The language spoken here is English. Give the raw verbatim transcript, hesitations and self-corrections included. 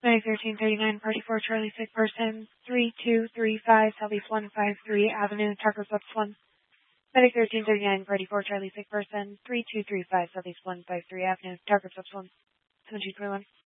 Medic thirteen thirty-nine, Party four, Charlie, sick person, three two three five, Southeast one five three Avenue, Target Steps one. Medic thirteen thirty-nine, Party four, Charlie, sick person, three two three five, Southeast one five three Avenue, Target Steps one. seven two three one.